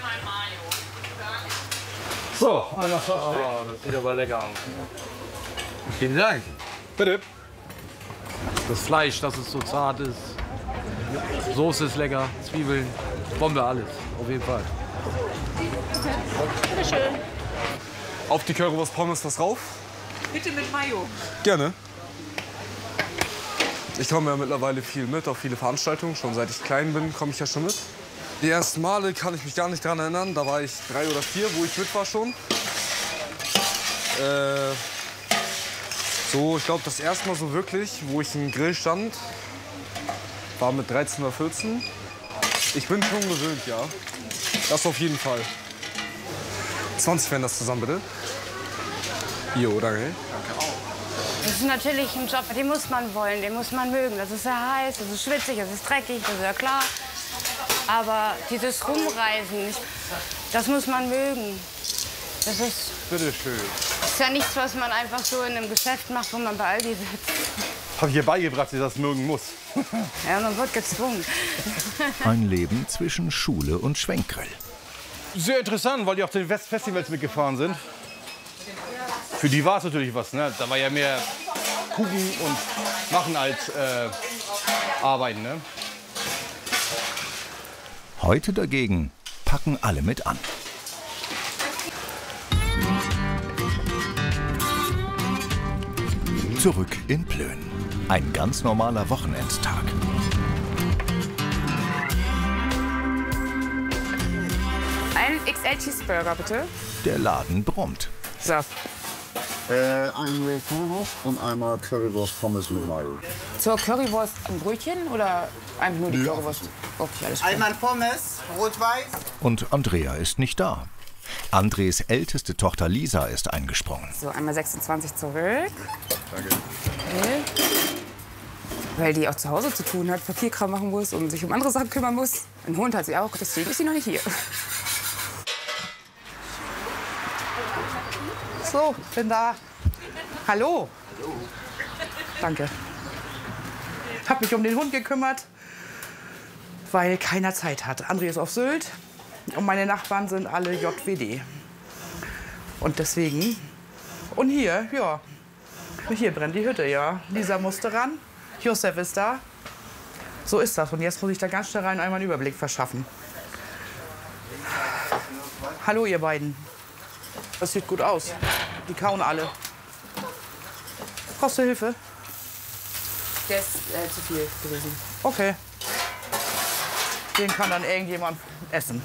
So, einer oh, das sieht aber lecker aus. Vielen Dank. Bitte. Das Fleisch, dass es so zart ist. Soße ist lecker, Zwiebeln, Bombe, alles. Auf jeden Fall. Bitte schön. Auf die Currywurst Pommes was drauf? Bitte mit Mayo. Gerne. Ich komme ja mittlerweile viel mit, auf viele Veranstaltungen. Schon seit ich klein bin, komme ich ja schon mit. Die ersten Male kann ich mich gar nicht dran erinnern. Da war ich 3 oder 4, wo ich mit war schon. So, ich glaube, das erste Mal so wirklich, wo ich im Grill stand, war mit 13 oder 14. Ich bin schon gewöhnt, ja. Das auf jeden Fall. 20 wären das zusammen, bitte. Jo, danke. Das ist natürlich ein Job, den muss man wollen, den muss man mögen. Das ist sehr heiß, das ist schwitzig, das ist dreckig, das ist ja klar. Aber dieses Rumreisen, das muss man mögen. Das ist, Bitte schön. ist ja nichts, was man einfach so in einem Geschäft macht, wo man bei Aldi sitzt. Habe ich ihr beigebracht, dass ich das mögen muss. Ja, man wird gezwungen. Ein Leben zwischen Schule und Schwenkgrill. Sehr interessant, weil die auch zu den Festivals mitgefahren sind. Für die war es natürlich was, ne? Da war ja mehr gucken und machen als arbeiten, ne? Heute dagegen packen alle mit an. Zurück in Plön. Ein ganz normaler Wochenendtag. Ein XL Cheeseburger, bitte. Der Laden brummt. So. Einmal Currywurst und einmal Currywurst Pommes mit Mayo. Zur Currywurst ein Brötchen oder einfach nur die Currywurst? Okay, alles klar. Einmal Pommes, rot-weiß. Und Andrea ist nicht da. Andres älteste Tochter Lisa ist eingesprungen. So, einmal 26 zurück. Danke. Okay. Weil die auch zu Hause zu tun hat, Papierkram machen muss und sich um andere Sachen kümmern muss. Ein Hund hat sie auch, deswegen ist sie noch nicht hier. So, bin da. Hallo. Hallo. Danke. Hab mich um den Hund gekümmert, weil keiner Zeit hat. André ist auf Sylt und meine Nachbarn sind alle JWD. Und deswegen. Und hier, ja. Hier brennt die Hütte, ja. Lisa musste ran. Josef ist da. So ist das. Und jetzt muss ich da ganz schnell rein einmal einen Überblick verschaffen. Hallo, ihr beiden. Das sieht gut aus. Die kauen alle. Brauchst du Hilfe? Der ist zu viel gewesen. Okay. Den kann dann irgendjemand essen.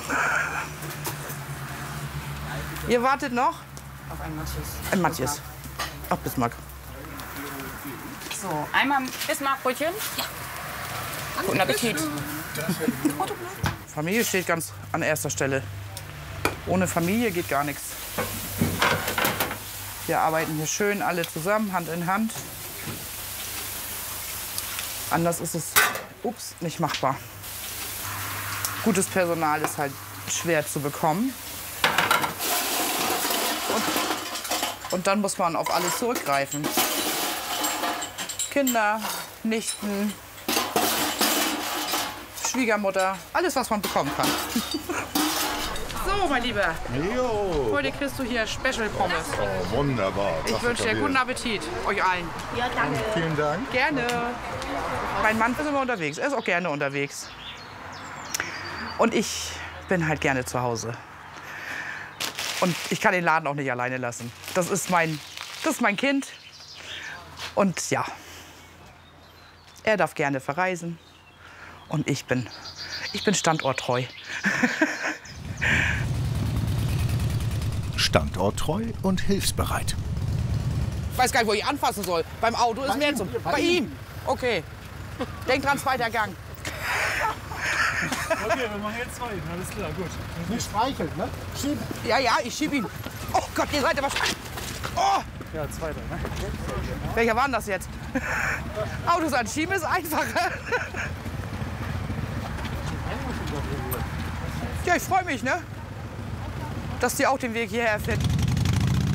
Ihr wartet noch? Auf einen Matthias. Ein Matthias. Ach, Bismarck. So, einmal Bismarckbrötchen. Ja. Guten Appetit. Familie steht ganz an erster Stelle. Ohne Familie geht gar nichts. Wir arbeiten hier schön alle zusammen, Hand in Hand. Anders ist es nicht machbar. Gutes Personal ist halt schwer zu bekommen. Und dann muss man auf alles zurückgreifen. Kinder, Nichten, Schwiegermutter, alles, was man bekommen kann. So, mein Lieber. Jo. Heute kriegst du hier Special Pommes. Oh, wunderbar. Ich wünsche dir guten Appetit, euch allen. Ja, danke. Vielen Dank. Gerne. Mein Mann ist immer unterwegs, er ist auch gerne unterwegs. Und ich bin halt gerne zu Hause. Und ich kann den Laden auch nicht alleine lassen. Das ist mein Kind. Und ja, er darf gerne verreisen. Und ich bin standorttreu. Standorttreu und hilfsbereit. Ich weiß gar nicht, wo ich anfassen soll. Beim Auto ist mehr zum. Bei ihm. Okay. Denk dran, zweiter Gang. Okay, wir machen jetzt zwei. Alles klar, gut. Nicht streicheln, ne? Schieben. Ja, ich schieb ihn. Oh Gott, ihr seid aber. Oh! Ja, zweiter. Ne? Welcher war denn das jetzt? Autos anschieben ist einfacher. Ja, ich freue mich, ne? Dass die auch den Weg hierher finden.